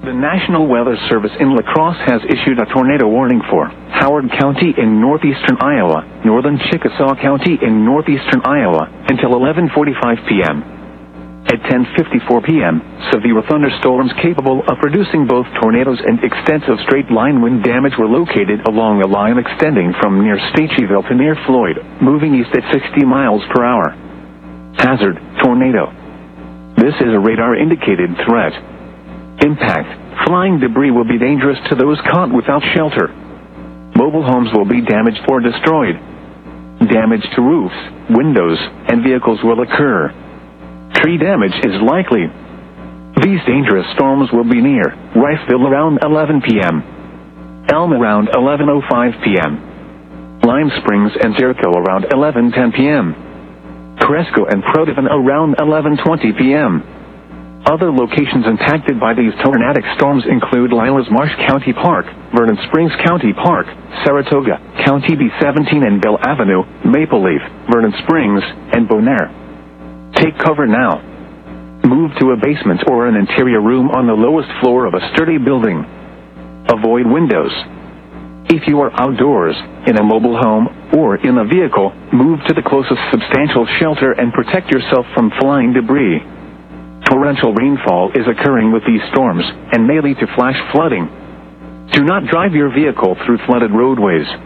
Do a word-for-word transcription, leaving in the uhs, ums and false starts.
The National Weather Service in La Crosse has issued a tornado warning for Howard County in northeastern Iowa, northern Chickasaw County in northeastern Iowa, until eleven forty-five p m At ten fifty-four p m, severe thunderstorms capable of producing both tornadoes and extensive straight-line wind damage were located along a line extending from near Stacheyville to near Floyd, moving east at sixty miles per hour. Hazard: tornado. This is a radar-indicated threat. Impact: flying debris will be dangerous to those caught without shelter. Mobile homes will be damaged or destroyed. Damage to roofs, windows, and vehicles will occur. Tree damage is likely. These dangerous storms will be near Riceville around eleven p m Elm around eleven oh five p m Lime Springs and Jericho around eleven ten p m Cresco and Protivin around eleven twenty p m Other locations impacted by these tornadic storms include Lilas Marsh County Park, Vernon Springs County Park, Saratoga County B seventeen and Bell Avenue, Maple Leaf, Vernon Springs, and Bonaire. Take cover now. Move to a basement or an interior room on the lowest floor of a sturdy building. Avoid windows. If you are outdoors, in a mobile home, or in a vehicle, move to the closest substantial shelter and protect yourself from flying debris. Torrential rainfall is occurring with these storms and may lead to flash flooding. Do not drive your vehicle through flooded roadways.